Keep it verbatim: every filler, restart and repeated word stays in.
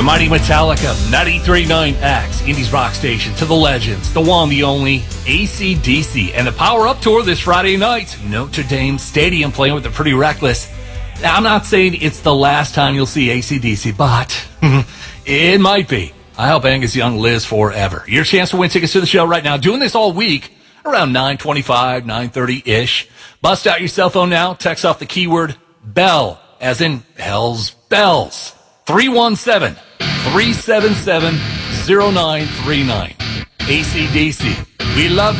The mighty Metallica, ninety-three point nine X, Indies Rock Station, to the legends, the one, the only, A C D C, and the Power Up Tour this Friday night, Notre Dame Stadium, playing with the Pretty Reckless. Now, I'm not saying it's the last time you'll see A C D C, but it might be. I hope Angus Young lives forever. Your chance to win tickets to the show right now. Doing this all week, around nine twenty-five, nine thirty-ish. Bust out your cell phone now. Text off the keyword BELL, as in Hell's Bells. three one seven, three seven seven, zero nine three nine. A C D C, we love